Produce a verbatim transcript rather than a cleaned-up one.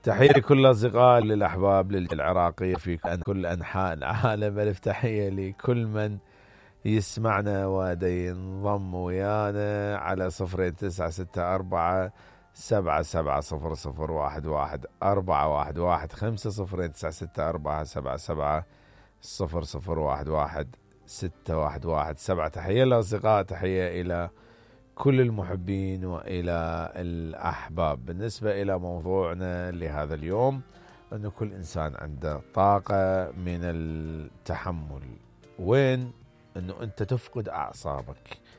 تحية لكل الأصدقاء للأحباب للعراقية في كل أنحاء العالم. ألف تحية لكل من يسمعنا ودي ينضم ويانا على صفرين تسعة ستة أربعة سبعة سبعة صفر صفر واحد واحد أربعة واحد واحد خمسة صفرين تسعة ستة أربعة سبعة سبعة صفر صفر واحد واحد ستة واحد واحد سبعة. تحية للأصدقاء، تحية إلى كل المحبين وإلى الأحباب. بالنسبة إلى موضوعنا لهذا اليوم، أن كل إنسان عنده طاقة من التحمل. وين أنه أنت تفقد أعصابك،